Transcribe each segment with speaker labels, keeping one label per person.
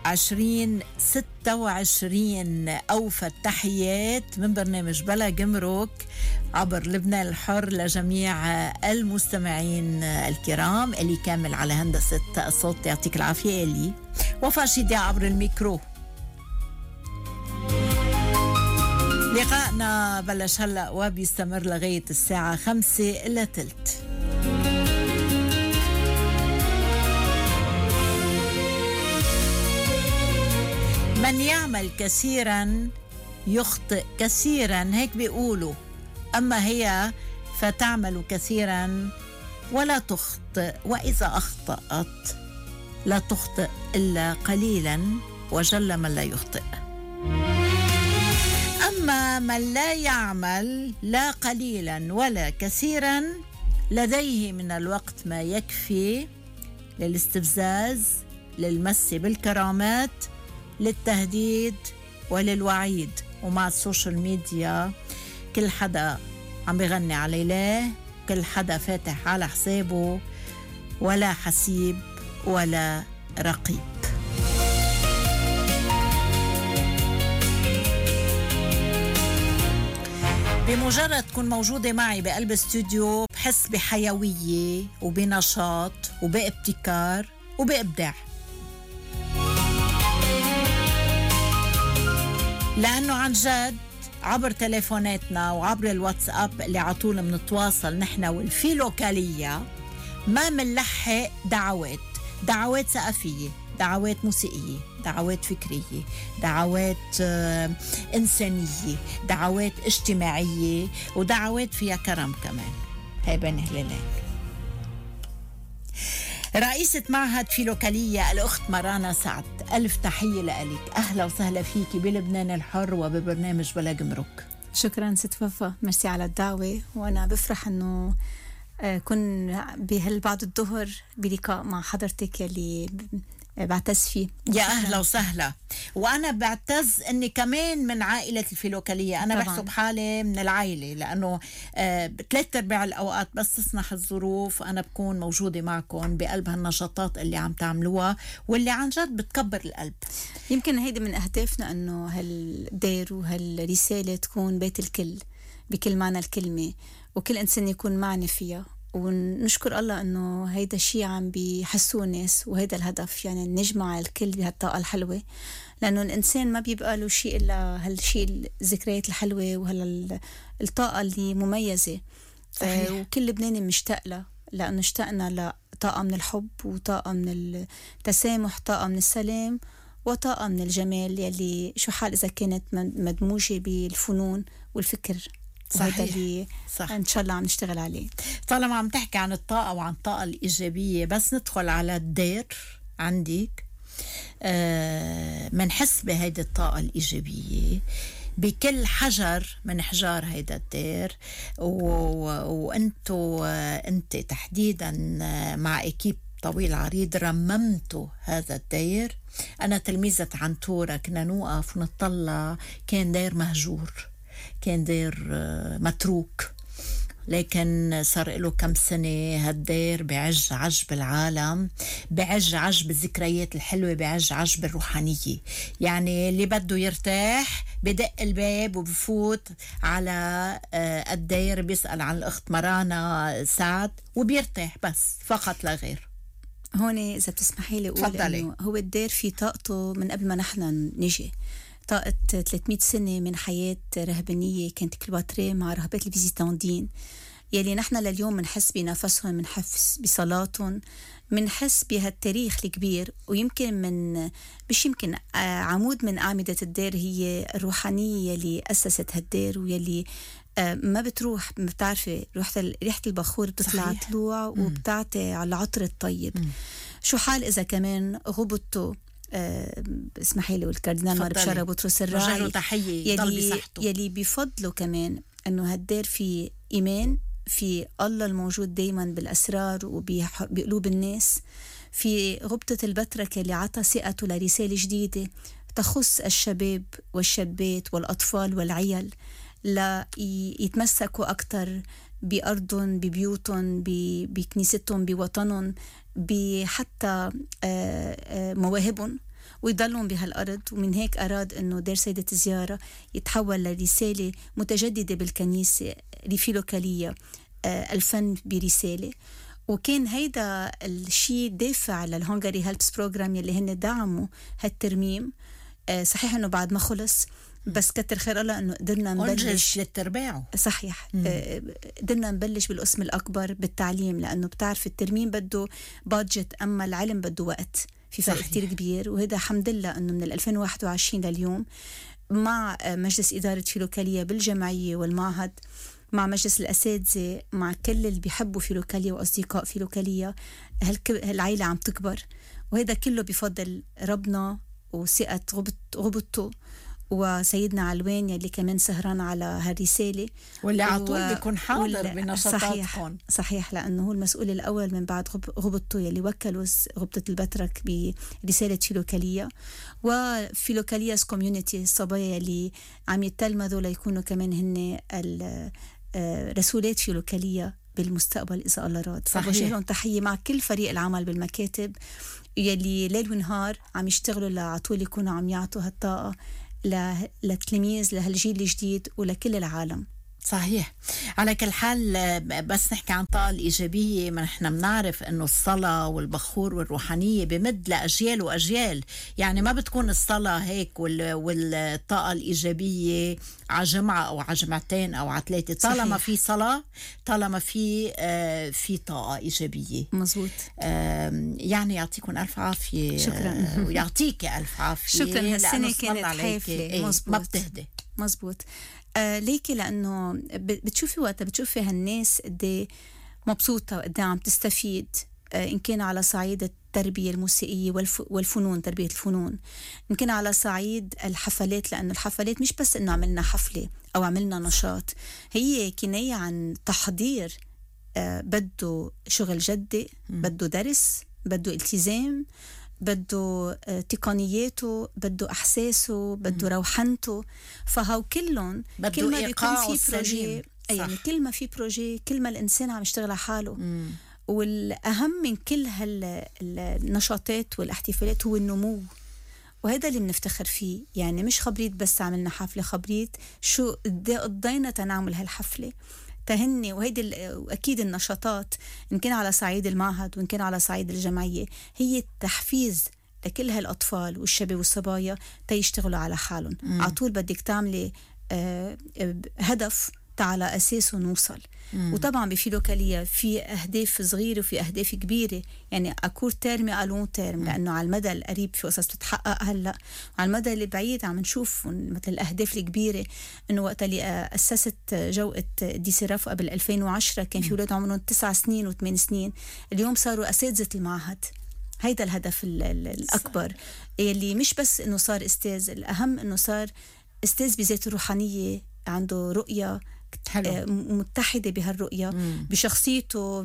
Speaker 1: 2026. أوفى التحيات من برنامج بلا جمرك عبر لبنان الحر لجميع المستمعين الكرام. إلي كامل على هندسة الصوت، يعطيك العافية إلي. وفاء شيدي عبر الميكرو. لقاءنا بلش هلأ وبيستمر لغاية الساعة 5:15. من يعمل كثيرا يخطئ كثيرا، هيك بيقولوا. أما هي فتعمل كثيرا ولا تخطئ، وإذا أخطأت لا تخطئ إلا قليلا، وجل من لا يخطئ. أما من لا يعمل لا قليلا ولا كثيرا، لديه من الوقت ما يكفي للاستفزاز، للمس بالكرامات، للتهديد وللوعيد. ومع السوشيال ميديا كل حدا عم بيغني على إله، كل حدا فاتح على حسابه، ولا حسيب ولا رقيب. بمجرد تكون موجودة معي بقلب استوديو بحس بحيوية وبنشاط وبابتكار وبإبداع، لأنه عن جد عبر تليفوناتنا وعبر الواتساب اللي عطول منتواصل نحن والفيلوكالية، ما منلحق دعوات ثقافية، دعوات موسيقية، دعوات فكرية، دعوات إنسانية، دعوات اجتماعية، ودعوات فيها كرم كمان. هاي بين هلالين. رئيسة معهد فيلوكالية الأخت مرانا سعد، ألف تحية لك. أهلا وسهلا فيكي بلبنان الحر وببرنامج بلا جمرك.
Speaker 2: شكرا ست وفاء، ميرسي على الدعوة. وأنا بفرح أنه كن بعد الظهر بلقاء مع حضرتك يلي بعتز فيه.
Speaker 1: يا أهلا وسهلا. وأنا بعتز أني كمان من عائلة الفيلوكالية. أنا بحسب حالي من العائلة، لأنه 3/4 الأوقات بس تسنح الظروف أنا بكون موجودة معكم بقلب هالنشاطات اللي عم تعملوها واللي عن جد بتكبر القلب.
Speaker 2: يمكن هيدا من أهدافنا، أنه هالدير وهالرسالة تكون بيت الكل بكل معنى الكلمة، وكل إنسان يكون معني فيها. ونشكر الله أنه هيدا الشيء عم بيحسوه الناس، وهيدا الهدف، يعني نجمع الكل بهالطاقة الحلوة، لأنه الإنسان ما بيبقى له شيء إلا هالشيء، الذكريات الحلوة وهالطاقة اللي مميزة. وكل لبناني مشتاق له، لأنه اشتقنا لطاقة من الحب، وطاقة من التسامح، طاقة من السلام، وطاقة من الجمال يلي شو حال إذا كانت مدموجة بالفنون والفكر.
Speaker 1: صحيح.
Speaker 2: صح. إن شاء الله عم نشتغل عليه.
Speaker 1: طالما عم تحكي عن الطاقة وعن الطاقة الإيجابية، بس ندخل على الدير عندك. منحس بهيدي الطاقة الإيجابية بكل حجر من حجار هيدا الدير. أنت تحديدا مع إكيب طويل عريض رممتوا هذا الدير. أنا تلميذة عنتورة، كنا نوقف ونطلع، كان دير مهجور، كان دير متروك، لكن صار له كم سنة هالدير بعج بالعالم، بعج بالذكريات الحلوة، بعج بالروحانية. يعني اللي بده يرتاح بدق الباب وبفوت على الدير، بيسأل عن الأخت مرانا سعد وبيرتاح بس، فقط لا غير.
Speaker 2: هون إذا بتسمحي لي أقول إنه هو الدير في طاقته من قبل ما نحن نجي. طاقة 300 سنة من حياة رهبانية كانت كليوباترا مع رهبات الفيزيتاندين، يلي نحن لليوم منحس بنفسهم، منحس بصلاتهم، منحس بهالتاريخ الكبير. ويمكن مش يمكن عمود من أعمدة الدير هي الروحانية يلي أسست هالدير، ويلي ما بتروح. بتعرفي ريحة البخور بتطلع طلوع وبتعطي على العطر الطيب. شو حال إذا كمان غبطته اسمحي لي، والكاردينال مار بشارة بطرس الراعي يلي بفضله كمان أنه هالدير في إيمان في الله الموجود دايما بالأسرار وبقلوب الناس، في غبطة البتركة اللي عطى ثقته لرسالة جديدة تخص الشباب والشابات والأطفال والعيال، لا يتمسكوا أكتر بأرضهم، ببيوتهم، بكنيستهم، بوطنهم، بحتى مواهبهم، ويضلون بهالأرض. ومن هيك أراد أنه دير سيدة الزيارة يتحول لرسالة متجددة بالكنيسة لفيلوكالية، الفن برسالة. وكان هيدا الشيء دافع للهنغاري هيلبس بروجرام يلي هن دعموا هالترميم. صحيح أنه بعد ما خلص، بس كتر خير الله أنه قدرنا نبلش
Speaker 1: للترباعه.
Speaker 2: صحيح. قدرنا نبلش بالقسم الأكبر بالتعليم، لأنه بتعرف الترميم بده بادجت، أما العلم بده وقت، في فرق كتير كبير. وهذا حمد لله أنه من 2021 لليوم مع مجلس إدارة فيلوكالية بالجمعية والمعهد، مع مجلس الأساتذة، مع كل اللي بيحبوا فيلوكالية وأصدقاء فيلوكالية، هالعيلة عم تكبر. وهذا كله بفضل ربنا وثقة غبطته وسيدنا علوان يلي كمان سهران على هالرسالة،
Speaker 1: واللي على طول بيكون حاضر بنشاطاتكم.
Speaker 2: صحيح، لأنه هو المسؤول الأول من بعد غبطته يلي وكلوا غبطة البترك برسالة فيلوكالية. وفيلوكاليا's كوميونيتي، الصبايا يلي عم يتلمذوا ليكونوا كمان هن رسولات فيلوكالية بالمستقبل إذا الله راد. فبوجه لهم تحية مع كل فريق العمل بالمكاتب يلي ليل ونهار عم يشتغلوا لعطول يكونوا عم يعطوا هالطاقة للتلاميذ، لهالجيل الجديد ولكل العالم.
Speaker 1: صحيح. على كل حال، بس نحكي عن الطاقة الإيجابية، ما نحن بنعرف إنه الصلاة والبخور والروحانية بمد لأجيال وأجيال. يعني ما بتكون الصلاة هيك والطاقة الإيجابية على جمعة أو على جمعتين أو على 3. طالما في صلاة، طالما في طاقة إيجابية.
Speaker 2: مزبوط.
Speaker 1: يعني يعطيكم ألف عافية.
Speaker 2: شكرا.
Speaker 1: ويعطيك ألف عافية.
Speaker 2: شكرا. هالسنة كانت حافلة.
Speaker 1: ما بتهدي.
Speaker 2: مزبوط. ليكي لأنه بتشوفي وقتها بتشوفي هالناس قد مبسوطة وقد عم تستفيد، إن كان على صعيد التربية الموسيقية والفنون، تربية الفنون، إن كان على صعيد الحفلات، لأنه الحفلات مش بس إنه عملنا حفلة أو عملنا نشاط، هي كناية عن تحضير بده شغل جدي، بده درس، بده التزام، بده تقنياته، بده احساسه، بده روحنته. فهو كلهم كل ما بيكون في بروجي، يعني كل ما في بروجي كل ما الانسان عم يشتغل على حاله. والاهم من كل هالنشاطات والاحتفالات هو النمو، وهذا اللي بنفتخر فيه. يعني مش خبريت بس عملنا حفله، خبريت شو قضينا تنعمل هالحفله تهني. وهيدي أكيد النشاطات إن كان على صعيد المعهد وإن كان على صعيد الجمعية هي التحفيز لكل هالأطفال والشباب والصبايا تيشتغلوا على حالهم. عطول بدك تعملي هدف على أساسه نوصل. وطبعا بفيلوكالية في أهداف صغيرة وفي أهداف كبيرة، يعني أكور تيرمي ألون تيرم، لأنه على المدى القريب في قصص تتحقق هلأ، وعلى المدى البعيد عم نشوف مثل الأهداف الكبيرة. إنه وقت اللي أسست جوقة دي سيرافو قبل 2010 كان في أولاد عمرهم 9 سنين و8 سنين، اليوم صاروا أساتذة المعهد. هيدا الهدف الأكبر، اللي مش بس إنه صار أستاذ، الأهم إنه صار أستاذ بذاته الروحانية، عنده رؤية متحدة بهالرؤية، بشخصيته،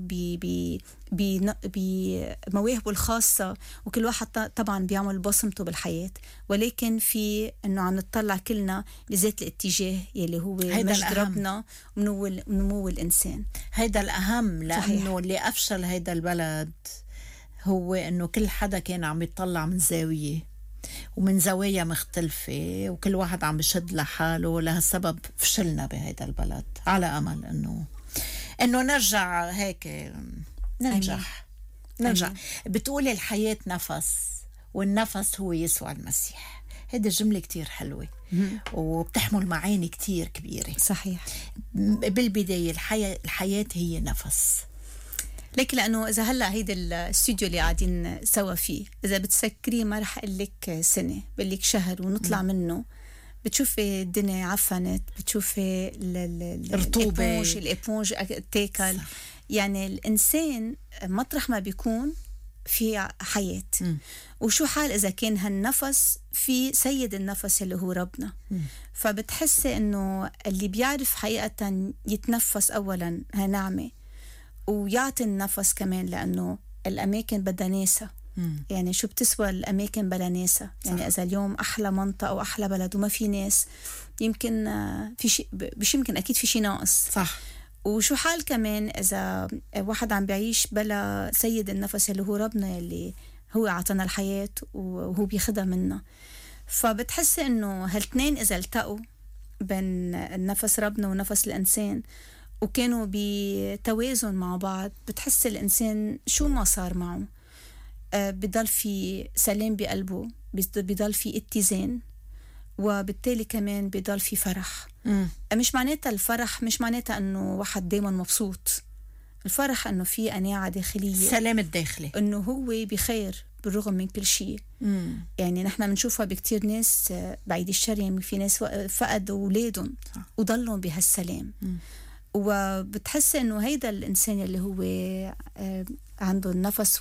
Speaker 2: بمواهبه الخاصة، وكل واحد طبعا بيعمل بصمته بالحياة. ولكن في انه عم نطلع كلنا لذات الاتجاه يلي هو مجد ربنا ونمو الانسان.
Speaker 1: هيدا الأهم، لأنه اللي أفشل هيدا البلد هو انه كل حدا كان عم يطلع من زاوية ومن زوايا مختلفة، وكل واحد عم بشد لحاله. لهالسبب فشلنا بهيدا البلد. على أمل إنه نرجع هيك، ننجح. بتقولي الحياة نفس، والنفس هو يسوع المسيح. هيدا الجملة كتير حلوة وبتحمل معاني كتير كبيرة.
Speaker 2: صحيح.
Speaker 1: بالبداية الحياة هي نفس.
Speaker 2: لكن لأنه إذا هلأ هيدا الاستوديو اللي قاعدين سوا فيه، إذا بتسكريه ما رح أقلك سنة، بقلك شهر ونطلع منه، بتشوفي الدنيا عفنت، بتشوفي
Speaker 1: الرطوبة،
Speaker 2: الإبونج تاكل. يعني الإنسان مطرح ما بيكون في حياة. وشو حال إذا كان هالنفس في سيد النفس اللي هو ربنا. فبتحسي إنه اللي بيعرف حقيقة يتنفس أولا هنعمة، ويعطي النفس كمان، لأنه الأماكن بدها ناسا. يعني شو بتسوى الأماكن بلا ناسا؟ يعني إذا اليوم أحلى منطقة أو أحلى بلد وما في ناس، يمكن في شيء، مش يمكن، أكيد في شيء ناقص.
Speaker 1: صح.
Speaker 2: وشو حال كمان إذا واحد عم بيعيش بلا سيد النفس اللي هو ربنا، اللي هو عطانا الحياة وهو بياخدها منا. فبتحس إنه هالتنين إذا التقوا بين النفس ربنا ونفس الإنسان وكانوا بتوازن مع بعض، بتحس الإنسان شو ما صار معه بيضل في سلام بقلبه، بيضل في اتزان، وبالتالي كمان بيضل في فرح. مش معناتها الفرح مش معناتها أنه واحد دايما مبسوط. الفرح أنه في قناعة داخلية،
Speaker 1: سلام الداخلي،
Speaker 2: أنه هو بخير بالرغم من كل شيء. يعني نحن بنشوفها بكتير ناس بعيد الشر، يعني في ناس فقدوا أولادهم وضلوا بهالسلام. وبتحس أنه هيدا الإنسان اللي هو عنده النفس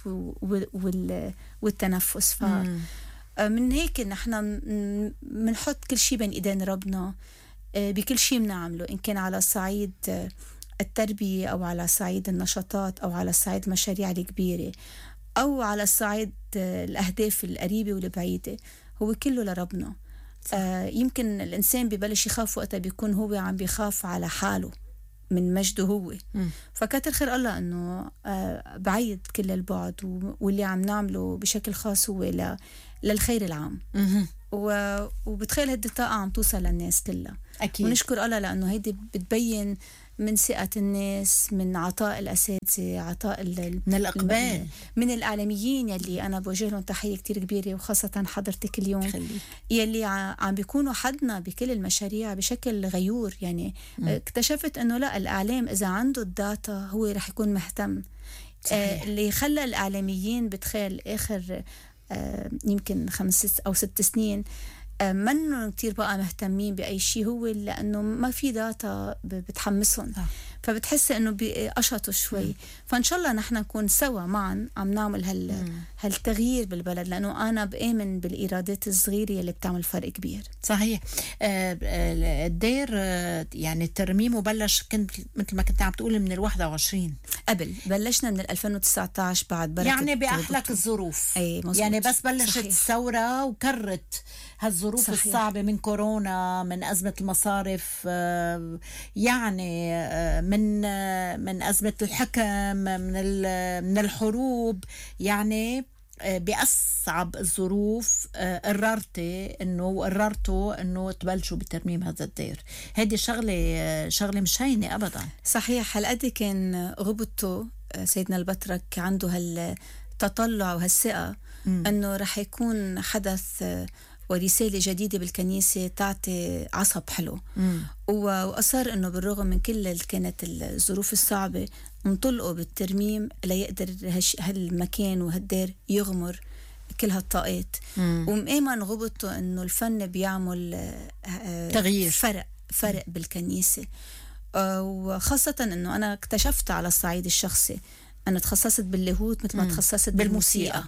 Speaker 2: والتنفس. من هيك نحن منحط كل شيء بين إيدين ربنا بكل شيء بنعمله، إن كان على صعيد التربية أو على صعيد النشاطات أو على صعيد المشاريع الكبيرة أو على صعيد الأهداف القريبة والبعيدة، هو كله لربنا. يمكن الإنسان ببلش يخاف وقتها بيكون هو عم بيخاف على حاله من مجده هو. فكتر خير الله أنه بعيد كل البعد، واللي عم نعمله بشكل خاص هو للخير العام. وبتخيل هيدي الطاقة عم توصل للناس كلها.
Speaker 1: أكيد.
Speaker 2: ونشكر الله لأنه هيدي بتبين من ثقة الناس، من عطاء الأساتذة، عطاء
Speaker 1: من الإقبال
Speaker 2: من الإعلاميين يلي أنا بوجه لهم تحية كتير كبيرة، وخاصة حضرتك اليوم يلي عم بيكونوا حدنا بكل المشاريع بشكل غيور. يعني اكتشفت أنه لا، الإعلام إذا عنده الداتا هو رح يكون مهتم. اللي خلى الإعلاميين بتخيل آخر يمكن 5 أو 6 سنين منهم كتير بقى مهتمين بأي شيء، هو لأنه ما في داتا بتحمسهم. فبتحس أنه بقشطوا شوي. فإن شاء الله نحن نكون سوا معا عم نعمل هالتغيير بالبلد، لأنه أنا بآمن بالإيرادات الصغيرة اللي بتعمل فرق كبير.
Speaker 1: صحيح. الدير يعني الترميم بلش كنت مثل ما كنت عم تقول من 21
Speaker 2: قبل بلشنا من 2019 بعد بركة
Speaker 1: يعني بأحلك الظروف. يعني بس بلشت الثورة وكرت هالظروف الصعبة من كورونا، من أزمة المصارف، يعني من أزمة الحكم، من الحروب. يعني بأصعب الظروف قررتوا انه تبلشوا بترميم هذا الدير. هذه شغله مش هينه ابدا.
Speaker 2: صحيح. هالقد كان غبطته سيدنا البطرك عنده هالتطلع وهالثقه انه رح يكون حدث ورسالة جديدة بالكنيسة تعطي عصب حلو. وأصر أنه بالرغم من كل كانت الظروف الصعبة انطلقوا بالترميم ليقدر هالمكان وهالدير يغمر كل هالطاقات. ومآمن غبطه أنه الفن بيعمل
Speaker 1: تغيير،
Speaker 2: فرق بالكنيسة. وخاصة أنه أنا اكتشفت على الصعيد الشخصي، أنا تخصصت باللاهوت مثل ما تخصصت بالموسيقى.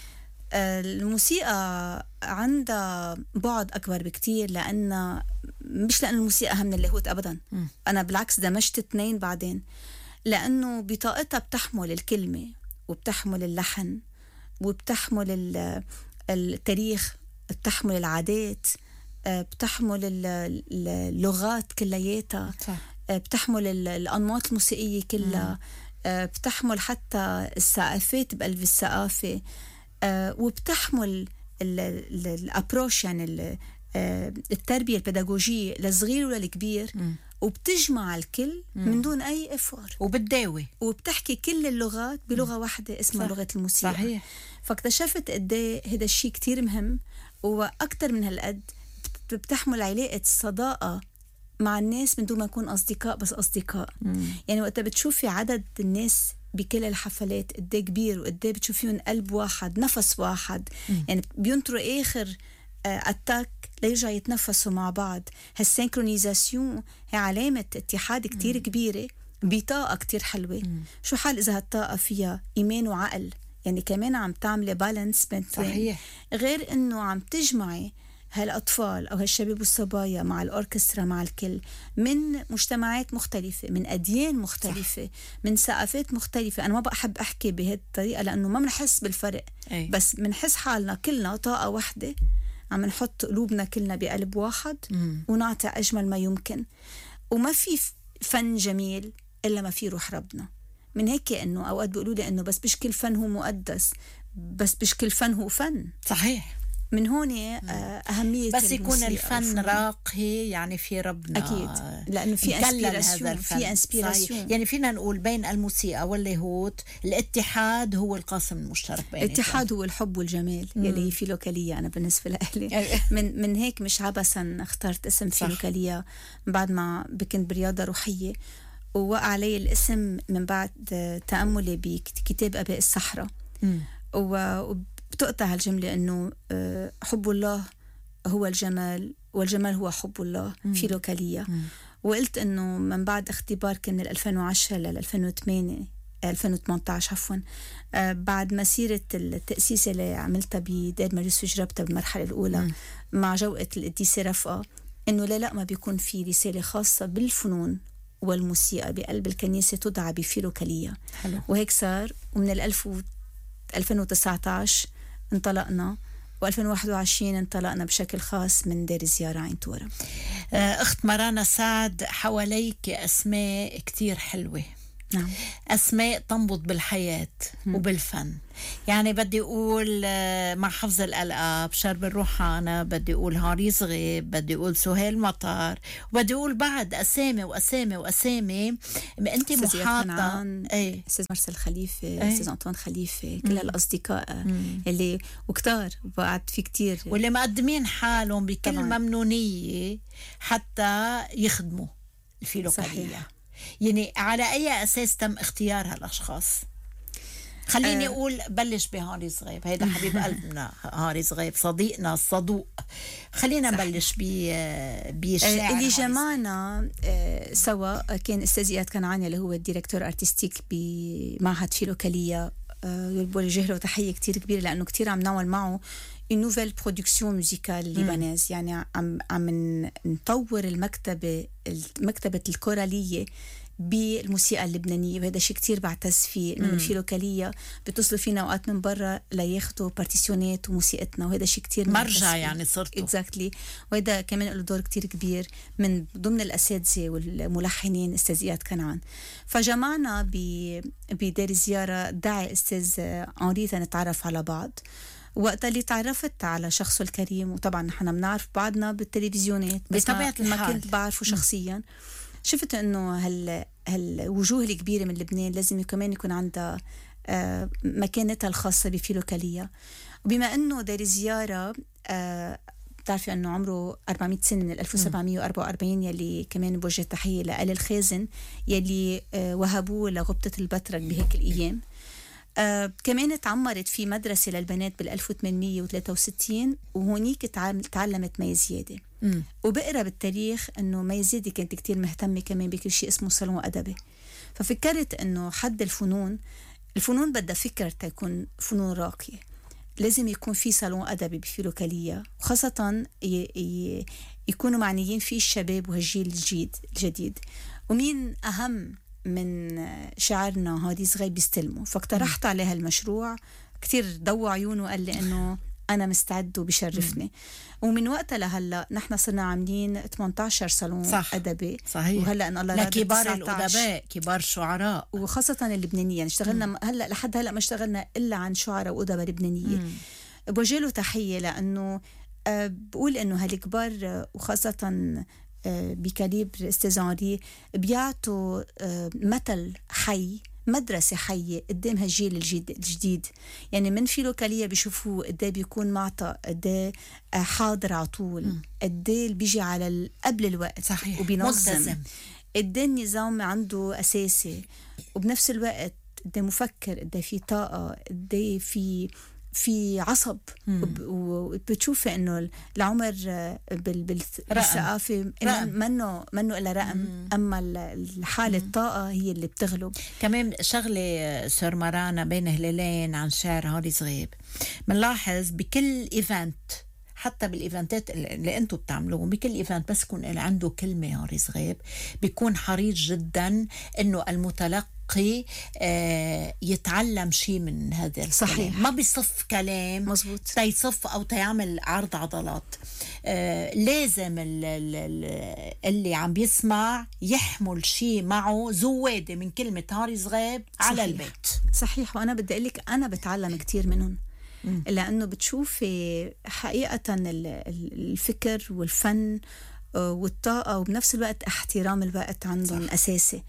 Speaker 2: الموسيقى عندها بعد أكبر بكتير، مش لأن الموسيقى أهم من اللاهوت أبدا. أنا بالعكس دمجت 2 بعدين، لأنه بطاقتها بتحمل الكلمة وبتحمل اللحن وبتحمل التاريخ، بتحمل العادات، بتحمل اللغات كلياتها، بتحمل الأنماط الموسيقية كلها، بتحمل حتى الثقافات بقلب الثقافة، وبتحمل الابروش يعني التربية البيداغوجية للصغير وللكبير، وبتجمع الكل من دون أي إفور،
Speaker 1: وبتداوي وبتحكي
Speaker 2: كل اللغات بلغة واحدة اسمها لغة الموسيقى.
Speaker 1: صحيح.
Speaker 2: فاكتشفت قد هذا الشيء كتير مهم، وأكتر من هالقد بتحمل علاقة صداقة مع الناس من دون ما يكون أصدقاء، بس أصدقاء. يعني وقت بتشوفي عدد الناس بكل الحفلات قد كبير، وقد بتشوفيهم قلب واحد، نفس واحد. يعني بينطروا آخر أتاك ليرجع يتنفسوا مع بعض. هالسينكرونيزاسيون هي علامة اتحاد كتير كبيرة بطاقة كتير حلوة. شو حال إذا هالطاقة فيها إيمان وعقل؟ يعني كمان عم تعمل بالانس بين.
Speaker 1: صحيح.
Speaker 2: غير إنه عم تجمعي هالأطفال أو هالشباب والصبايا مع الأوركسترا، مع الكل، من مجتمعات مختلفة، من أديان مختلفة، من ثقافات مختلفة. أنا ما بحب أحكي بهذه الطريقة لأنه ما منحس بالفرق، بس منحس حالنا كلنا طاقة واحدة، عم نحط قلوبنا كلنا بقلب واحد ونعطي أجمل ما يمكن. وما في فن جميل إلا ما في روح ربنا. من هيك إنه أوقات بيقولوا لي إنه بس مش كل فن هو مقدس، بس بشكل فن هو فن.
Speaker 1: صحيح.
Speaker 2: من هون أهمية
Speaker 1: بس يكون الفن راقي، يعني في ربنا
Speaker 2: أكيد، لأنه في انسبيراسيون.
Speaker 1: يعني فينا نقول بين الموسيقى واللاهوت الاتحاد هو القاسم المشترك بينهم.
Speaker 2: الاتحاد هو الحب والجمال يلي في لوكالية. أنا بالنسبة لي من هيك مش عبثا اخترت اسم في لوكالية بعد ما كنت برياضة روحية، ووقع علي الاسم من بعد تأملي بكتاب أباء الصحراء. بتقطع هالجملة إنه حب الله هو الجمال والجمال هو حب الله في لوكالية. وقلت إنه من بعد اختبار كان من 2010 ل 2018 عفوا، بعد مسيرة التأسيس اللي عملتها بدير ماريس وجربتها بالمرحلة الأولى مع جوقة القديسة رفقة، إنه لا ما بيكون في رسالة خاصة بالفنون والموسيقى بقلب الكنيسة تدعى بفيلوكالية. وهيك صار. ومن 2019 انطلقنا، و2021 انطلقنا بشكل خاص من دير الزيارة عين تورا.
Speaker 1: أخت مرانا سعد، حواليك أسماء كتير حلوة.
Speaker 2: نعم.
Speaker 1: أسماء تنبض بالحياة وبالفن. يعني بدي أقول مع حفظ الألقاب شرب الروحانة، بدي أقول هاري صغيب، بدي أقول سهيل مطر، وبدي أقول بعد أسامي وأسامي وأسامي. أنت محاطة
Speaker 2: أستاذ مرسل خليفة، أستاذ أنطوان خليفة، كل الأصدقاء اللي وكتار بعد في كتير
Speaker 1: واللي مقدمين حالهم بكل ممنونية حتى يخدموا الفيلوكالية. يعني على أي أساس تم اختيار هالأشخاص؟ خليني أقول بلش بهاري صغيب، هيدا حبيب قلبنا هاري صغيب، صديقنا الصدوق. خلينا نبلش بالشاعر
Speaker 2: اللي جمعنا سوا. كان أستاذ إياد كنعاني اللي هو الديريكتور أرتستيك بمعهد فيلوكالية، بوجه له تحية كتير كبيرة لأنه كتير عم نعمل معه une nouvelle production musicale libanaise. يعني عم نطور المكتبة الكورالية بالموسيقى اللبنانية، وهذا شيء كتير بعتز فيه. إنه من فيلوكالية بتصلوا فينا أوقات من برا لياخدوا بارتيسيونات وموسيقتنا، وهذا شيء كتير
Speaker 1: مرجع يعني صرتوا
Speaker 2: exactly. وهذا كمان له دور كتير كبير من ضمن الأساتذة والملحنين أستاذ إياد كنعان. فجمعنا بدير الزيارة داعي أستاذ أنري نتعرف على بعض. وقت اللي تعرفت على شخصه الكريم، وطبعا نحن بنعرف بعضنا بالتلفزيونات
Speaker 1: بطبيعة الحال
Speaker 2: ما كنت بعرفه شخصيا، شفت انه هالوجوه الكبيرة من لبنان لازم كمان يكون عندها مكانتها الخاصة بفيلوكالية. وبما انه دير الزيارة بتعرفي انه عمره 400 سنة، من 1744، يلي كمان بوجه تحية لآل الخازن يلي وهبوه لغبطة البطرك بهيك الأيام. كمان تعمرت في مدرسة للبنات بال1863، وهونيك تعلمت مي زيادة. وبقرأ بالتاريخ أنه مي زيادة كانت كتير مهتمة كمان بكل شيء اسمه صالون أدبي. ففكرت أنه حد الفنون بدها فكرة تكون فنون راقية، لازم يكون في صالون أدبي بفيلوكالية، وخاصة يكونوا معنيين فيه الشباب وهالجيل الجديد. ومين أهم من شاعرنا هادي صغيب بيستلموا. فاقترحت عليها المشروع، كتير ضوى عيونه وقال لي انه انا مستعد وبشرفني. ومن وقتها لهلا نحن صرنا عاملين 18 صالون ادبي.
Speaker 1: صحيح.
Speaker 2: وهلا ان الله
Speaker 1: كبار الادباء، كبار الشعراء،
Speaker 2: وخاصه اللبنانيين. يعني اشتغلنا هلا لحد هلا ما اشتغلنا الا عن شعراء وادباء لبنانيه. بوجه له تحيه لانه بقول انه هالكبار وخاصه بكاليبر أستاذ أنري بيعطوا مثل حي، مدرسة حية قدام هالجيل الجديد. يعني من فيلوكالية بيشوفوا قديه بيكون معطى، قديه حاضر على طول، قديه بيجي على قبل الوقت.
Speaker 1: صحيح.
Speaker 2: وبينظم قديه النظام عنده أساسي، وبنفس الوقت قديه مفكر، قديه في طاقة، قديه في عصب. وبتشوفي انه العمر بالثقافه منه الا رقم. اما الحاله الطاقه هي اللي بتغلب.
Speaker 1: كمان شغله سور مرانا بين هلالين عن شعر هاري صغيب، بنلاحظ بكل ايفنت، حتى بالايفنتات اللي انتم بتعملوهم، بكل ايفنت بس يكون اللي عنده كلمه هاري صغيب بيكون حريص جدا انه المتلقي يتعلم شيء من هذا.
Speaker 2: صحيح.
Speaker 1: ما بيصف كلام
Speaker 2: مزبوط
Speaker 1: تيصف او تيعمل عرض عضلات. لازم اللي عم بيسمع يحمل شيء معه زوادة من كلمة هاري صغيب على البيت.
Speaker 2: صحيح. وأنا بدي أقول لك أنا بتعلم كتير منهم، لأنه بتشوفي حقيقة الفكر والفن والطاقة، وبنفس الوقت احترام الوقت عندهم صح. أساسي.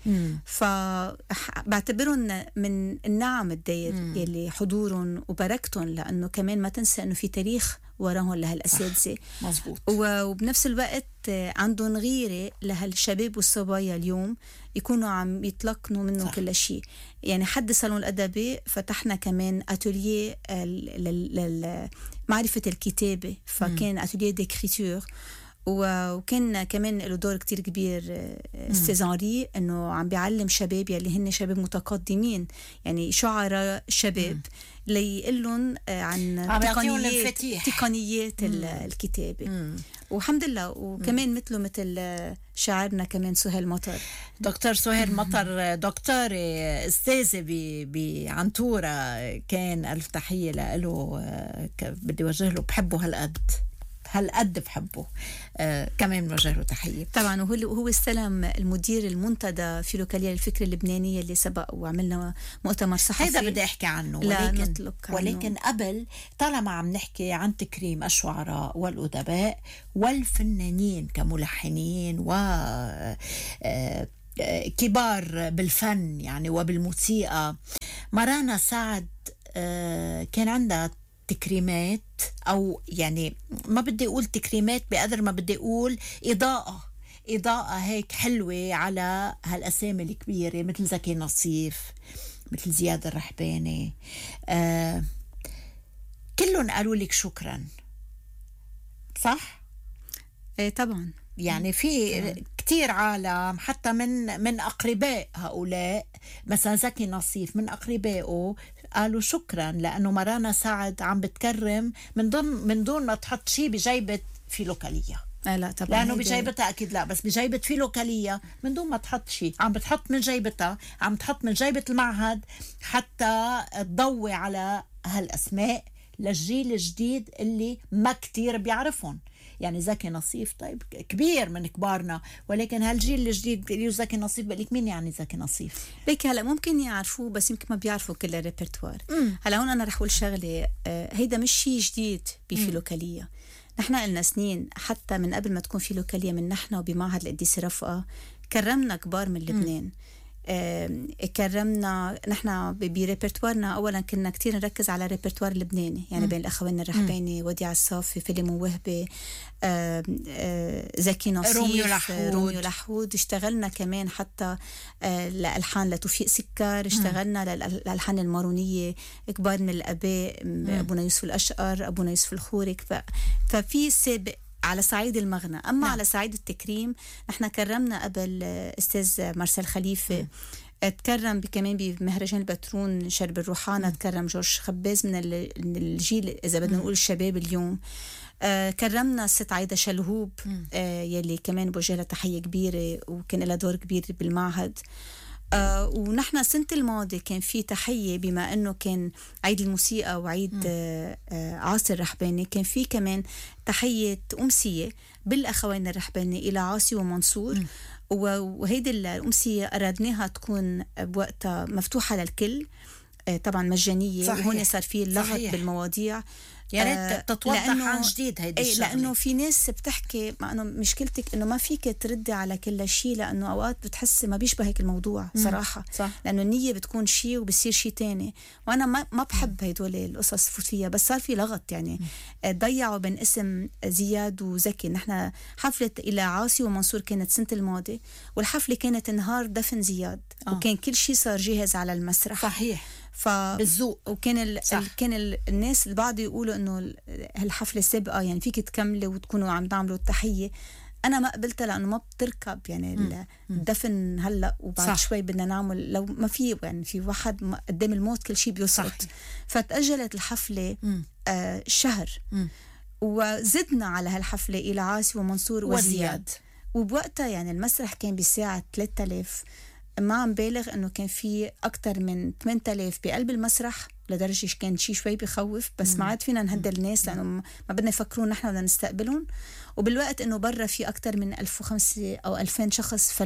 Speaker 2: فبعتبرهم من النعم الداير يلي حضورهم وبركتهم، لأنه كمان ما تنسى أنه في تاريخ وراهم لهالأساتذة.
Speaker 1: مزبوط.
Speaker 2: وبنفس الوقت عندهم غيرة لهالشباب والصبايا اليوم يكونوا عم يتلقنوا منه صح. كل شيء. يعني حد صالون الأدبي فتحنا كمان أتوليه لمعرفة الكتابة، فكان أتوليه ديكريتور، وكان كمان له دور كتير كبير استاذ هنري، انه عم بيعلم شباب يلي هن شباب متقدمين، يعني شعراء شباب، ليقلن عن تقنيات الكتابة. والحمد لله. وكمان مثل شاعرنا كمان سهيل مطر،
Speaker 1: دكتور سهيل مطر، دكتور استاذة بعنتورة، كان ألف تحية له. بدي وجه له بحبه هالقد بحبه. كمان بوجه له تحية
Speaker 2: طبعا. وهو استلم المدير المنتدى في لوكالية الفكر اللبنانية اللي سبق وعملنا مؤتمر صحفي.
Speaker 1: هذا بدي أحكي عنه، ولكن قبل، طالما عم نحكي عن تكريم الشعراء والأدباء والفنانين كملحنين كبار بالفن يعني وبالموسيقى، مرانا سعد كان عندها تكريمات، أو يعني ما بدي أقول تكريمات بقدر ما بدي أقول إضاءة هيك حلوة على هالأسامي الكبيرة، مثل زكي نصيف، مثل زياد الرحباني. كلهم قالوا لك شكرا، صح؟
Speaker 2: ايه طبعا.
Speaker 1: يعني في كتير عالم حتى من أقرباء هؤلاء، مثلا زكي نصيف من أقربائه قالوا شكرا، لأنه مرانا سعد عم بتكرم من دون ما تحط شيء بجيبة في لوكالية.
Speaker 2: لا طبعا،
Speaker 1: لأنه بجيبتها أكيد لا، بس بجيبة في لوكالية من دون ما تحط شيء، عم بتحط من جيبتها، عم تحط من جيبة المعهد حتى تضوي على هالأسماء للجيل الجديد اللي ما كتير بيعرفون. يعني زكي نصيف طيب كبير من كبارنا، ولكن هالجيل الجديد اللي زكي نصيف بقلك مين يعني زكي نصيف؟
Speaker 2: ليك هلا ممكن يعرفوه بس يمكن ما بيعرفوا كل الريبرتوار. هلا هون أنا رح أقول شغلة، هيدا مش شيء جديد في لوكالية. نحن قلنا سنين حتى من قبل ما تكون في لوكالية، من نحن وبمعهد القديسة رفقة كرمنا كبار من لبنان. كرمنا نحن بريبرتوارنا. اولا كنا كتير نركز على الريبرتوار اللبناني، يعني بين الاخوين الرحباني، وديع الصافي، فيلم وهبي، زكي نصيف، روميو لحود. اشتغلنا كمان حتى لألحان لتوفيق سكر، اشتغلنا للألحان المارونية كبار من الاباء، ابونا يوسف الاشقر، ابونا يوسف الخورك. ففي سابق على صعيد المغنى. أما على صعيد التكريم، نحن كرمنا قبل أستاذ مارسيل خليفة، تكرم كمان بمهرجان البترون شرب الروحانة، تكرم جورج خباز من الجيل إذا بدنا نقول الشباب اليوم. كرمنا الست عايدة شلهوب، يلي كمان بوجه لها تحية كبيرة وكان لها دور كبير بالمعهد. ونحن السنة الماضية كان في تحية، بما أنه كان عيد الموسيقى وعيد عاصي الرحباني، كان في كمان تحية أمسية بالأخوين الرحباني إلى عاصي ومنصور. وهيدي الأمسية أرادناها تكون بوقتها مفتوحة للكل، طبعا مجانية. وهون صار في اللغط بالمواضيع،
Speaker 1: يا ريت تتوضح عن جديد هيدي الشغله.
Speaker 2: لانه في ناس بتحكي، مع انه مشكلتك انه ما فيك تردي على كل شيء، لانه اوقات بتحسي ما بيشبه هيك الموضوع صراحه.
Speaker 1: صح.
Speaker 2: لانه النيه بتكون شيء وبصير شيء تاني، وانا ما بحب هدول القصص فوت فيها. بس صار في لغط، يعني ضيعوا بين اسم زياد وزكي. نحن حفله الى عاصي ومنصور كانت سنه الماضي، والحفله كانت نهار دفن زياد. وكان كل شيء صار جاهز على المسرح.
Speaker 1: صحيح.
Speaker 2: بالذوق. وكان كان الناس البعض يقولوا انه هالحفله سابقه، يعني فيك تكملي وتكونوا عم تعملوا التحيه. انا ما قبلتها لانه ما بتركب، يعني الدفن هلا وبعد شوي بدنا نعمل، لو ما في يعني في واحد قدام الموت كل شيء بيسقط. فتأجلت الحفله شهر، وزدنا على هالحفله الى عاصي ومنصور وزياد. وبوقتها يعني المسرح كان بساعة 3000، ما عم بالغ انه كان في اكتر من 8000 بقلب المسرح، لدرجه كان شيء شوي بخوف. بس ما عاد فينا نهدى الناس لانه ما بدنا يفكرون نحن بدنا نستقبلهم. وبالوقت انه برا في اكتر من 1500 او 2000 شخص فلوا.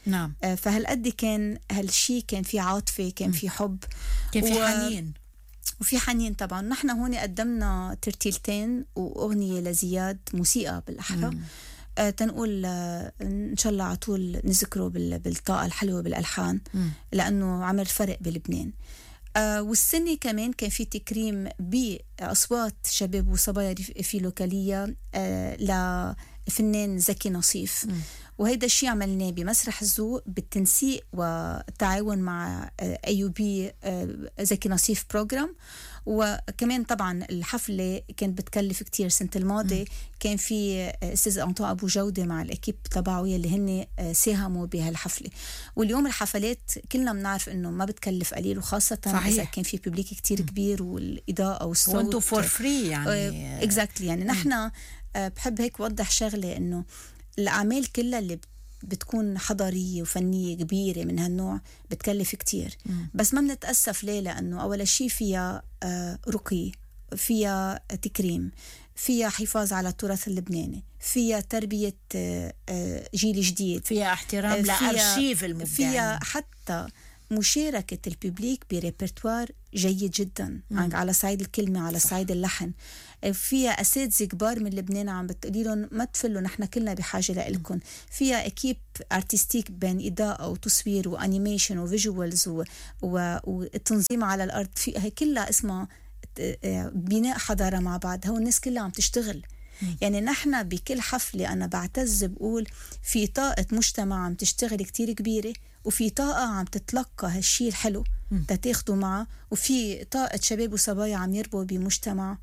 Speaker 1: نعم.
Speaker 2: فهالقد كان هالشي، كان في عاطفة، كان في حب،
Speaker 1: كان في حنين،
Speaker 2: وفي حنين طبعا. نحن هون قدمنا ترتيلتين وأغنية لزياد، موسيقى بالأحرى، تنقول إن شاء الله على طول نذكره بالطاقة الحلوة بالألحان، لأنه عمل فرق بلبنان. والسنة كمان كان في تكريم بأصوات شباب وصبايا في لوكالية لفنان زكي نصيف. وهيدا الشيء عملناه بمسرح الذوق بالتنسيق والتعاون مع أيوبي زكي نصيف بروجرام. وكمان طبعا الحفلة كانت بتكلف كتير. سنة الماضي كان في أستاذ أنطوان أبو جودة مع الأكيب تبعه يلي هن ساهموا بهالحفلة. واليوم الحفلات كلنا بنعرف إنه ما بتكلف قليل، وخاصة صحيح. إذا كان في ببليك كتير كبير والإضاءة والصوت
Speaker 1: وانتو فور فري يعني.
Speaker 2: exactly. يعني نحن بحب هيك وضح شغلة، إنه الأعمال كلها اللي بتكون حضارية وفنية كبيرة من هالنوع بتكلف كتير، بس ما بنتأسف ليه؟ لأنه أول شيء فيها رقي، فيها تكريم، فيها حفاظ على التراث اللبناني، فيها تربية جيل جديد،
Speaker 1: فيها احترام لأرشيف المبدعين،
Speaker 2: فيها حتى مشاركة الببليك بريبرتوار جيد جدا على صعيد الكلمة، على صعيد اللحن. فيها أساتذة كبار من لبنان عم بتقولي لهم ما تفلوا، نحن كلنا بحاجة لإلكم. فيها أكيب أرتستيك بين إضاءة وتصوير وأنيميشن وفيجوالز والتنظيم على الأرض، هي كلها اسمها بناء حضارة مع بعض. هو الناس كلها عم تشتغل. يعني نحن بكل حفلة أنا بعتز بقول في طاقة مجتمع عم تشتغل كتير كبيرة، وفي طاقة عم تتلقى هالشي الحلو تتاخدوا معه، وفي طاقة شباب وصبايا عم يربوا بمجتمع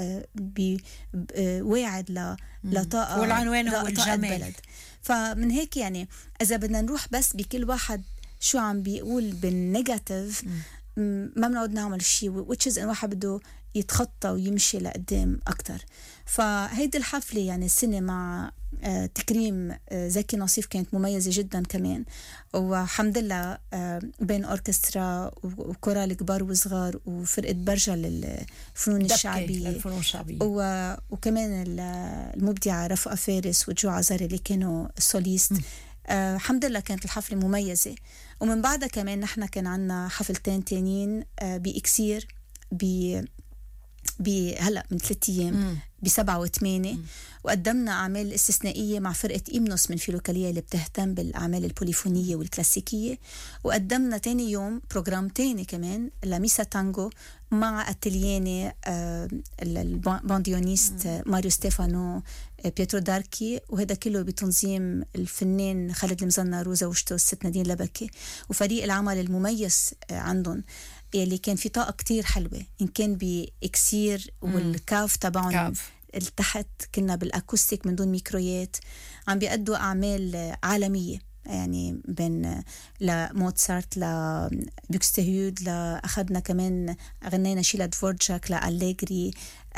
Speaker 2: واعد لطاقة،
Speaker 1: والعنوان هو الجمال.
Speaker 2: فمن هيك يعني إذا بدنا نروح بس بكل واحد شو عم بيقول بالنيجاتيف، ما بنقعد نعمل شيء، which is إن واحد بده يتخطى ويمشي لقدام أكتر. فهيدي الحفلة يعني السنة مع تكريم زكي نصيف كانت مميزة جدا كمان. وحمد لله بين أوركسترا وكورال كبار وصغار وفرقة برجة للفنون الشعبية، وكمان المبدعة رفقة فارس وجو عزاري اللي كانوا سوليست. الحمد لله كانت الحفلة مميزة. ومن بعدها كمان نحن كان عنا حفلتين تانيين بإكسير هلأ من 3 أيام ب7 و8، وقدمنا أعمال استثنائية مع فرقة إيمنوس من فيلوكالية اللي بتهتم بالأعمال البوليفونية والكلاسيكية. وقدمنا تاني يوم بروجرام تاني كمان لميسا تانجو مع أتلياني البانديونيست ماريو ستيفانو بيترو داركي، وهذا كله بتنظيم الفنان خالد المزنار وزوجته الست نادين لبكي وفريق العمل المميز عندهم، اللي كان في طاقة كتير حلوة. إن كان بإكسير والكاف تبعهم التحت كنا بالأكوستيك من دون ميكرويات، عم بيقدوا أعمال عالمية، يعني بين لموتسارت لبيكستهود، لأخذنا كمان غنينا شيلا دفورجاك لأليغري،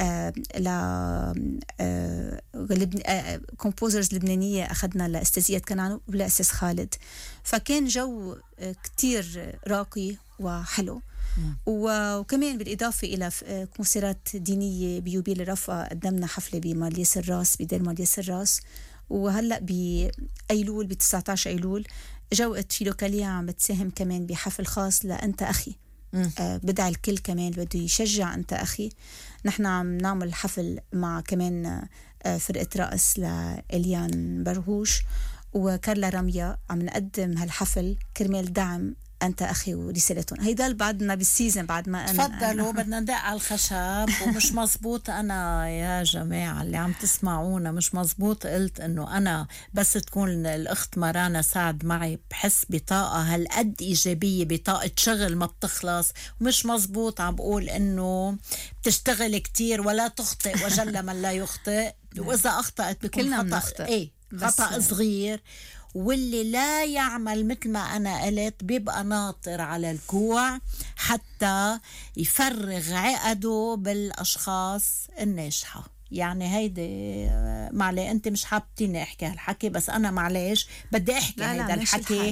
Speaker 2: كومبوزرز لبنانية أخذنا لأستاذية كنعان ولأستاذ خالد. فكان جو كتير راقي وحلو. وكمان بالإضافة إلى كونسيرات دينية بيوبيل الرفقة، قدمنا حفلة بماليس الراس بدير ماليس الراس. وهلأ بأيلول ب19 أيلول جوقت في لوكالية عم بتساهم كمان بحفل خاص لأنت أخي. بدع الكل كمان بده يشجع أنت أخي. نحن عم نعمل حفل مع كمان فرقة رقص لإليان برغوش وكارلا رمية، عم نقدم هالحفل كرمال دعم أنت أخي ورسالتهم. هيدا بعدنا بالسيزن بعد ما
Speaker 1: تفضلوا بدنا ندق على الخشب. ومش مزبوط أنا يا جماعة اللي عم تسمعونا، مش مزبوط قلت إنه أنا بس تكون الأخت مرانا سعد معي بحس بطاقة هالقد إيجابية، بطاقة شغل ما بتخلص. ومش مزبوط عم بقول إنه بتشتغل كتير ولا تخطئ وجل من لا يخطئ، وإذا أخطأت بيكون خطأ خطأ صغير. واللي لا يعمل مثل ما أنا قلت بيبقى ناطر على الكوع حتى يفرغ عقده بالأشخاص الناجحة. يعني هيدي معلي انت مش حابتيني احكي هالحكي، بس انا معليش بدي احكي هيدا الحكي،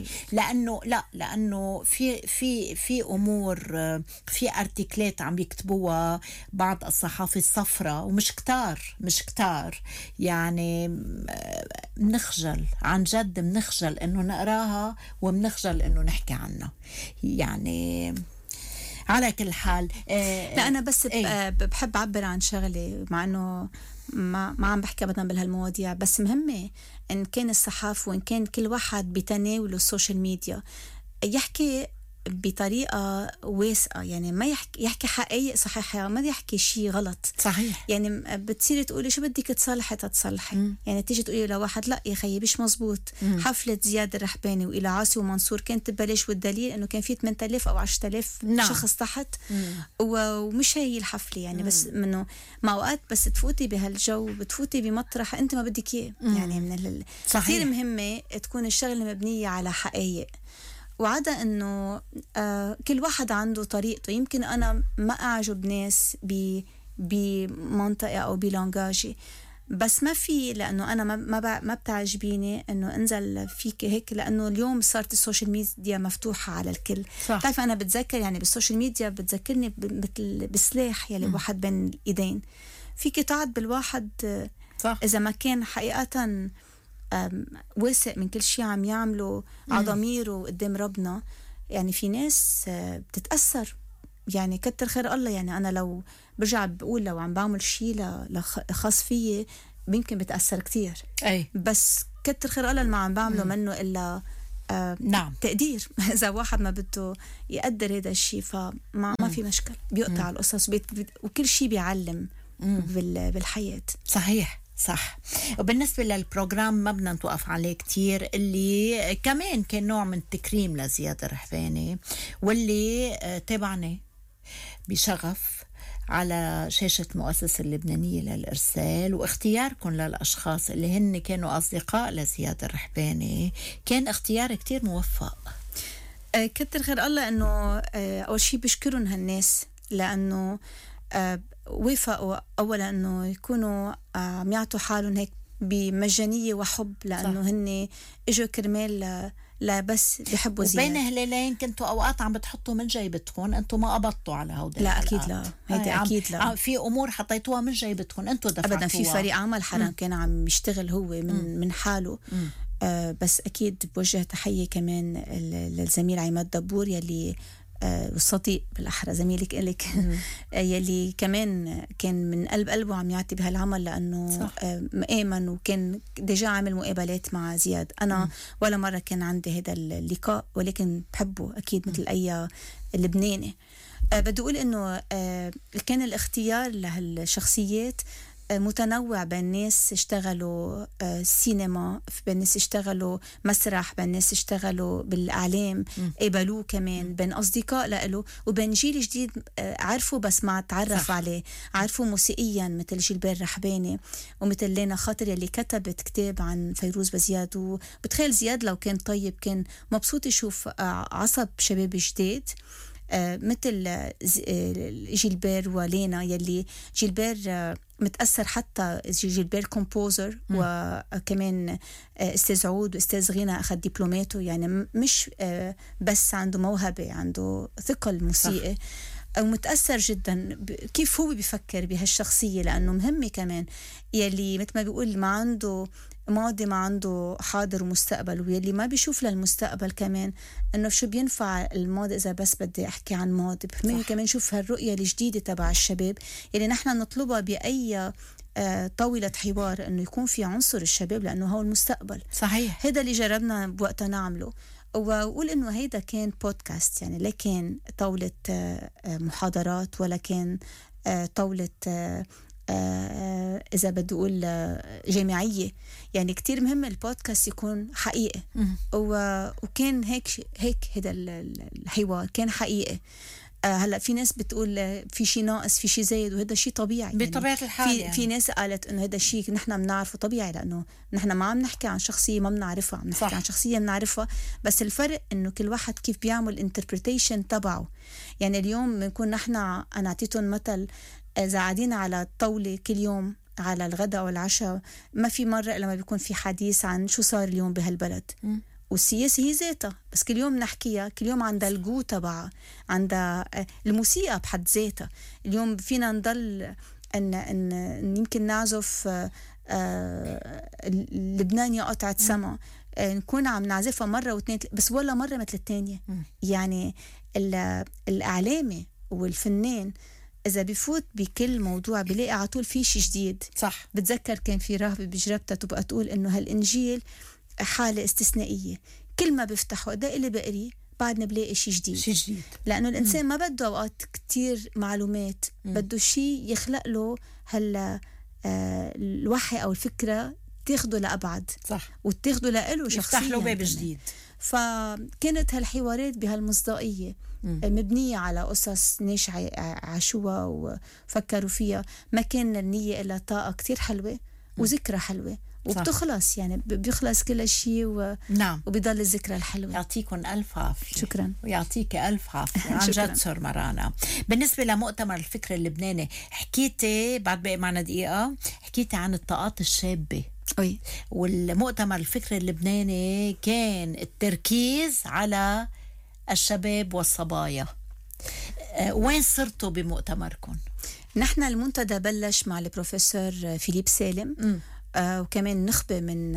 Speaker 1: لانه في امور، في ارتيكلات عم يكتبوها بعض الصحافة الصفراء، ومش كتار يعني بنخجل عن جد، بنخجل انه نقراها وبنخجل انه نحكي عنها يعني. على كل حال
Speaker 2: لا أنا بس بحب أعبر عن شغلة، مع أنه ما عم بحكي أبدا بهالمواضيع، بس مهمة إن كان الصحافة وإن كان كل واحد بتناوله السوشيال ميديا يحكي بطريقة واسعة، يعني ما يحكي حقائق صحيحة، ما يحكي شيء غلط.
Speaker 1: صحيح.
Speaker 2: يعني بتصيري تقولي شو بدك تصلحي تتصلحي، يعني تيجي تقولي لواحد لا يا خيي مش مزبوط. حفلة زياد الرحباني وإلى عاصي ومنصور كانت تبلش، والدليل إنه كان في 8000 أو 10000 شخص تحت، ومش هي الحفلة يعني. بس منه مع أوقات بس تفوتي بهالجو بتفوتي بمطرح أنت ما بدك إياه يعني. من كثير مهمة تكون الشغلة مبنية على حقائق، وعدا انه كل واحد عنده طريقته. يمكن انا ما اعجب ناس بمنطقه او بلانجاجي، بس ما في، لانه انا ما بتعجبيني انه انزل فيك هيك، لانه اليوم صارت السوشيال ميديا مفتوحه على الكل. بتعرف انا بتذكر يعني بالسوشيال ميديا بتذكرني مثل بسلاح يلي واحد بين الايدين، فيك تقعد بالواحد صح. اذا ما كان حقيقه واثق من كل شيء عم يعمله عضميره قدام ربنا، يعني في ناس بتتأثر يعني. كتر خير الله يعني. أنا لو برجع بقول لو عم بعمل شيء خاص فيي يمكن بتأثر كتير، بس كتر خير الله ما عم بعمله منه إلا
Speaker 1: نعم
Speaker 2: تقدير. إذا واحد ما بده يقدر هذا الشيء فما في مشكل، بيقطع القصص وكل شيء بيعلم بالحياة.
Speaker 1: صحيح صح. وبالنسبة للبروجرام ما بدنا نتوقف عليه كتير، اللي كمان كان نوع من التكريم لزياد الرحباني، واللي تابعني بشغف على شاشة المؤسسة اللبنانية للإرسال، واختياركم للأشخاص اللي هن كانوا أصدقاء لزياد الرحباني كان اختيار كتير موفق.
Speaker 2: كتر خير الله إنه أول شيء بشكرهم هالناس، لأنه وافقوا أولا أنه يكونوا عم يعطوا حالهم هيك بمجانية وحب، لأنه هن إجوا كرمال لا بس بيحبوا زياد.
Speaker 1: وبين هلالين كنتوا أوقات عم بتحطوا من جيبتكم، أنتوا ما قبضتوا على هودي
Speaker 2: لا أكيد لا، هيدي أكيد لا.
Speaker 1: في أمور حطيتوها من جيبتكم أنتوا دفعتوها
Speaker 2: أبدا. في فريق عمل حرام كان عم يشتغل هو من حاله. بس أكيد بوجه تحية كمان للزميل عماد دبور يلي والصديق بالأحرى زميلك إلك يلي كمان كان من قلبه عم يعطي بهالعمل، لأنه مآمن وكان ديجا عامل مقابلات مع زياد. أنا ولا مرة كان عندي هذا اللقاء، ولكن بحبه أكيد مثل أي لبناني. بدي أقول إنه كان الاختيار لهالشخصيات متنوع، بين ناس اشتغلوا سينما، بين ناس اشتغلوا مسرح، بين ناس اشتغلوا بالإعلام قبلوه كمان، بين أصدقاء لإله، وبين جيل جديد عرفوا بس ما تعرف عليه، عرفوا موسيقيا مثل جيلبير رحباني ومثل لينا خاطر يلي كتبت كتاب عن فيروز بزياد. وبتخيل زياد لو كان طيب كان مبسوط يشوف عصب شباب جديد مثل جيلبير ولينا، يلي جيلبير متأثر حتى جيلبير كومبوزر، وكمان أستاذ عود وأستاذ غنى أخذ دبلوماته، يعني مش بس عنده موهبة، عنده ثقل موسيقي. ومتأثر جدا كيف هو بيفكر بهالشخصية، لأنه مهمة كمان يلي مثل ما بيقول ما عنده ماضي ما عنده حاضر ومستقبل، ويلي ما بيشوف للمستقبل كمان انه شو بينفع الماضي اذا بس بدي احكي عن ماضي. بفهمني كمان شوف هالرؤية الجديدة تبع الشباب يلي نحن نطلبها بأي طاولة حوار، انه يكون في عنصر الشباب لانه هو المستقبل. صحيح. هذا اللي جربنا بوقتها نعمله. وأقول إنه هيدا كان بودكاست يعني، لا كان طاولة محاضرات ولا كان طاولة إذا بدي أقول جامعية. يعني كتير مهم البودكاست يكون حقيقي، وكان هيك هذا الحوار كان حقيقي. هلا في ناس بتقول في شيء ناقص، في شيء زايد، وهذا شيء طبيعي
Speaker 1: بطبيعة
Speaker 2: يعني.
Speaker 1: الحال
Speaker 2: في ناس قالت انه هذا الشيء نحن بنعرفه طبيعي، لانه نحن ما عم نحكي عن شخصية ما بنعرفها، عم نحكي عن شخصية بنعرفها. بس الفرق انه كل واحد كيف بيعمل انتربريتيشن تبعه. يعني اليوم بنكون نحن انا اعطيتهم مثل، اذا قاعدين على الطاولة كل يوم على الغداء أو العشاء ما في مرة إلا ما بيكون في حديث عن شو صار اليوم بهالبلد. والسياسة هي ذاتها، بس كل يوم نحكيها، كل يوم عندها الجو تبعها، عندها الموسيقى بحد ذاتها. اليوم فينا نضل إن يمكن نعزف لبنان يا قطعة سما، نكون عم نعزفها مرة واثنين بس ولا مرة مثل الثانية. يعني الإعلامي والفنان إذا بفوت بكل موضوع بلاقي على طول في شيء جديد.
Speaker 1: صح.
Speaker 2: بتذكر كان في راهبة بجربتها تبقى تقول إنه هالإنجيل حالة استثنائية، كل ما بفتحه ده اللي بقريه بعدنا بلاقي شيء جديد. لأنه الإنسان ما بده أوقات كتير معلومات، بده شيء يخلق له الوحي أو الفكرة تاخده لأبعد.
Speaker 1: صح.
Speaker 2: وتاخده لإله شخصيا،
Speaker 1: يفتح له باب جديد.
Speaker 2: فكانت هالحوارات بهالمصداقية مبنية على أسس ناس عاشوها وفكروا فيها. ما كان النية إلا طاقة كتير حلوة وذكرى حلوة، وبتخلص يعني بيخلص كل شيء
Speaker 1: نعم.
Speaker 2: وبيضل الذكرى الحلوة.
Speaker 1: يعطيكم ألف عافية.
Speaker 2: شكرا.
Speaker 1: ويعطيك ألف عافية عن جد سور مرانا. بالنسبة لمؤتمر الفكر اللبناني، حكيتي بعد بقى معنا دقيقة، حكيتي عن الطاقات الشابة.
Speaker 2: أي.
Speaker 1: والمؤتمر الفكر اللبناني كان التركيز على الشباب والصبايا. وين صرتوا بمؤتمركم؟
Speaker 2: نحن المنتدى بلش مع البروفيسور فيليب سالم، وكمان نخبة من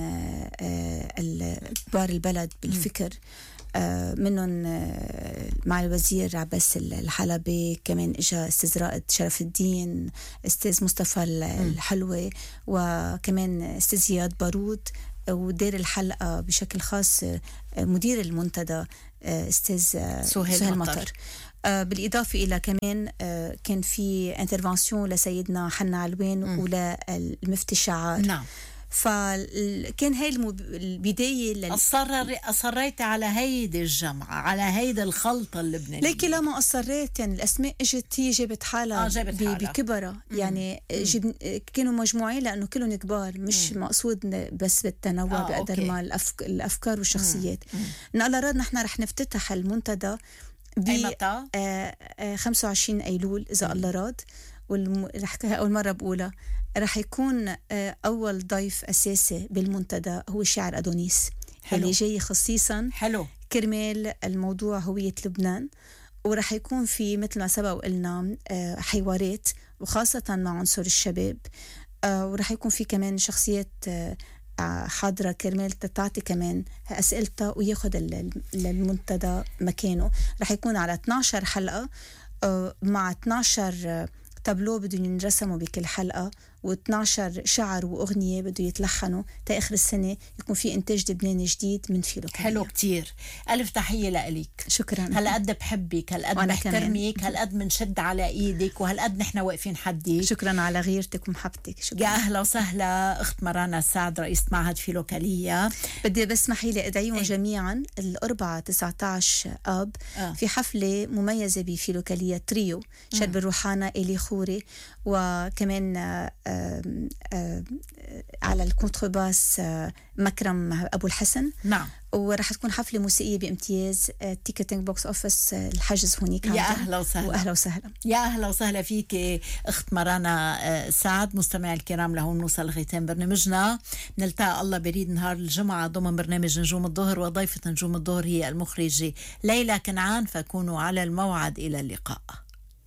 Speaker 2: كبار البلد بالفكر، منهم مع الوزير عباس الحلبي، كمان اجا استاذ رائد شرف الدين، استاذ مصطفى الحلوي، وكمان استاذ زياد بارود، ودير الحلقة بشكل خاص مدير المنتدى استاذ سهيل مطر. بالإضافة إلى كمان كان في انترفانسيون لسيدنا حنا علوان وللمفتي الشعار.
Speaker 1: نعم.
Speaker 2: فكان هاي البداية
Speaker 1: أصريت على هيدي الجمعة، على هيدي الخلطة اللبنانية.
Speaker 2: لكن لما أصريت يعني الأسماء اجت، هي جابت حالها بكبرة. يعني كانوا مجموعين لأنه كلهم كبار، مش مقصود بس بالتنوع بقدر ما الأفكار والشخصيات. إن الله راد نحن رح نفتتح المنتدى
Speaker 1: أي متى؟
Speaker 2: 25 أيلول إذا الله راد. رح أول مرة بقولها، رح يكون أول ضيف أساسي بالمنتدى هو الشاعر أدونيس. حلو. اللي جاي خصيصا
Speaker 1: حلو
Speaker 2: كرمال الموضوع هوية لبنان. ورح يكون في مثل ما سبق وقلنا حوارات، وخاصة مع عنصر الشباب. ورح يكون في كمان شخصيات حاضرة كرمال تعطي كمان أسئلتها وياخد المنتدى مكانه. رح يكون على 12 حلقة مع 12 تابلو بدهم ينرسموا بكل حلقة، و12 شعر وأغنية بده يتلحنوا تا آخر السنة يكون في إنتاج لبناني جديد من فيلوكالية.
Speaker 1: حلو كتير. ألف تحية لأليك.
Speaker 2: شكرا.
Speaker 1: هالقد بحبك، هالقد بحترمك، هالقد منشد على إيدك، وهالقد نحن واقفين حدك.
Speaker 2: شكرا على غيرتك ومحبتك. شكرا.
Speaker 1: يا أهلا وسهلا أخت مرانا السعد، رئيسة معهد فيلوكالية.
Speaker 2: بدي بس اسمحي لي أدعيهم جميعا الأربعاء 19 آب في حفلة مميزة بفيلوكالية تريو، شرب الروحانة إلي خوري، وكمان على الكونترباس مكرم أبو الحسن.
Speaker 1: نعم.
Speaker 2: ورح تكون حفلة موسيقية بامتياز. تيكتينج بوكس أوفيس الحجز هونيك.
Speaker 1: يا أهلا وسهلا.
Speaker 2: وأهلا وسهلا.
Speaker 1: يا أهلا وسهلا فيك أخت مرانا سعد. مستمعي الكرام، لهون نوصل لختام برنامجنا. نلتقى الله بريد نهار الجمعة ضمن برنامج نجوم الظهر، وضيفة نجوم الظهر هي المخرجة ليلى كنعان. فكونوا على الموعد. إلى اللقاء.